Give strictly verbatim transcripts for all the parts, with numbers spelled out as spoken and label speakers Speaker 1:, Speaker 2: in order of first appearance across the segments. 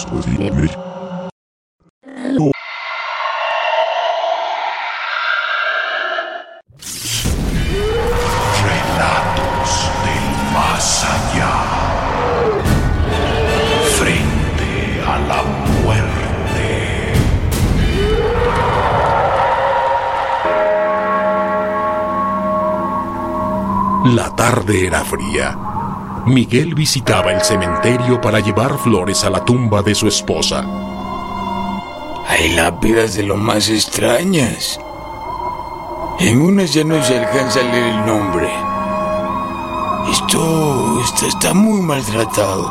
Speaker 1: posible. No.
Speaker 2: Relatos del más allá. Frente a la muerte.
Speaker 3: La tarde era fría. Miguel visitaba el cementerio para llevar flores a la tumba de su esposa.
Speaker 4: Hay lápidas de lo más extrañas. En unas ya no se alcanza a leer el nombre. Esto, esto está muy maltratado.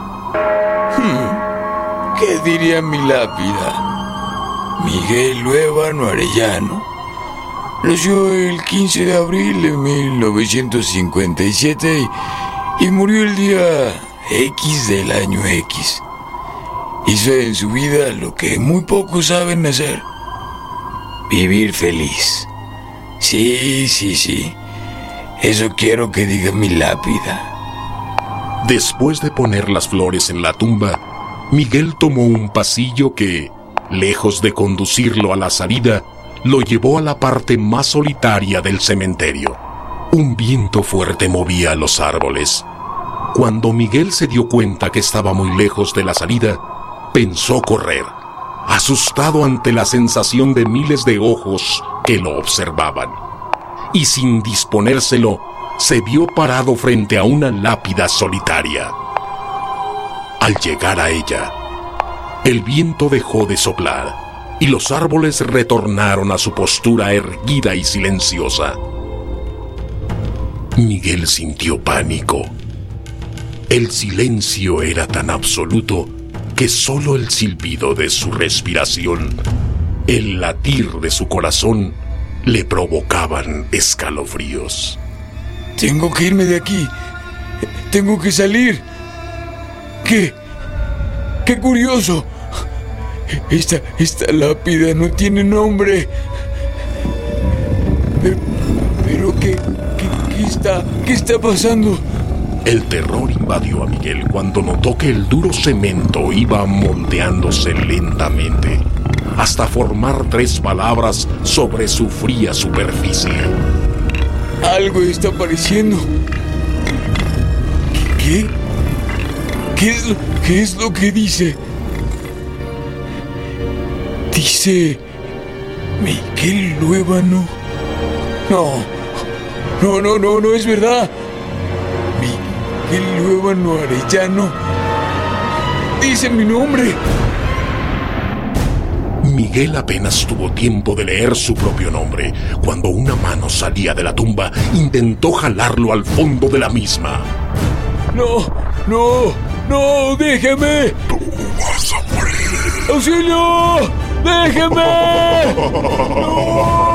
Speaker 4: Hmm, ¿qué diría mi lápida? Miguel Luevano Arellano nació el quince de abril de mil novecientos cincuenta y siete y, y murió el día X del año X. Hizo en su vida lo que muy pocos saben hacer: vivir feliz. Sí, sí, sí. Eso quiero que diga mi lápida.
Speaker 3: Después de poner las flores en la tumba, Miguel tomó un pasillo que, lejos de conducirlo a la salida, lo llevó a la parte más solitaria del cementerio. Un viento fuerte movía los árboles. Cuando Miguel se dio cuenta que estaba muy lejos de la salida, pensó correr, asustado ante la sensación de miles de ojos que lo observaban. Y sin disponérselo, se vio parado frente a una lápida solitaria. Al llegar a ella, el viento dejó de soplar y los árboles retornaron a su postura erguida y silenciosa. Miguel sintió pánico. El silencio era tan absoluto que solo el silbido de su respiración, el latir de su corazón, le provocaban escalofríos.
Speaker 4: Tengo que irme de aquí. Tengo que salir. ¿Qué? ¡Qué curioso! Esta, esta lápida no tiene nombre. Pero, pero ¿qué, qué, qué está, qué está pasando?
Speaker 3: El terror invadió a Miguel cuando notó que el duro cemento iba moldeándose lentamente, hasta formar tres palabras sobre su fría superficie.
Speaker 4: Algo está apareciendo. ¿Qué? ¿Qué es lo, qué es lo que dice? Dice... Miguel Luevano. No, no, no, no, no es verdad. Miguel Luevano Arellano. Dice mi nombre.
Speaker 3: Miguel apenas tuvo tiempo de leer su propio nombre cuando una mano salía de la tumba e intentó jalarlo al fondo de la misma.
Speaker 4: No, no, no, déjeme.
Speaker 1: Tú vas a morir.
Speaker 4: ¡Auxilio! ¡Déjeme! ¡No!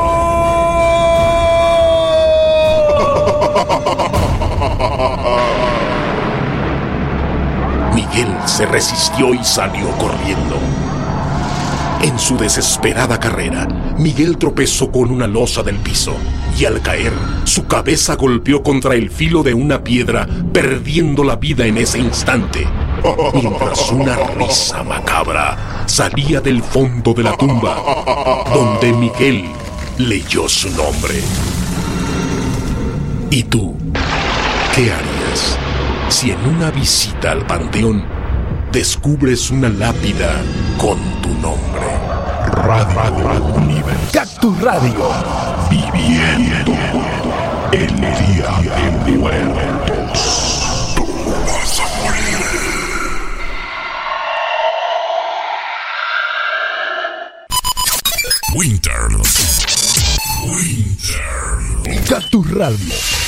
Speaker 3: Miguel se resistió y salió corriendo. En su desesperada carrera, Miguel tropezó con una losa del piso y al caer, su cabeza golpeó contra el filo de una piedra, perdiendo la vida en ese instante, mientras una risa macabra salía del fondo de la tumba, donde Miguel leyó su nombre. ¿Y tú, qué harías si en una visita al panteón descubres una lápida con tu nombre?
Speaker 1: Radio, Radio Universo.
Speaker 5: Cactus Radio.
Speaker 1: Viviendo el día de muertos. Tú vas a morir. Winter. Winter.
Speaker 5: Cactus Radio.